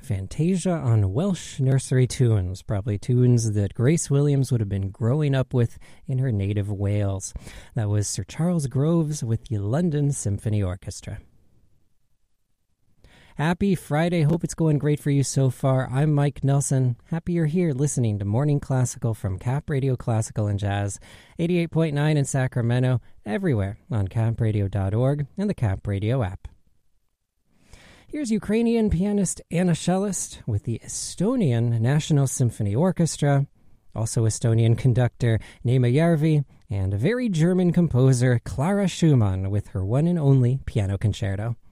Fantasia on Welsh nursery tunes, probably tunes that Grace Williams would have been growing up with in her native Wales. That was Sir Charles Groves with the London Symphony Orchestra. Happy Friday. Hope it's going great for you so far. I'm Mike Nelson. Happy you're here listening to Morning Classical from Cap Radio Classical and Jazz, 88.9 in Sacramento, everywhere on capradio.org and the Cap Radio app. Here's Ukrainian pianist Anna Cellist with the Estonian National Symphony Orchestra, also Estonian conductor Neeme Järvi, and a very German composer Clara Schumann with her one and only piano concerto.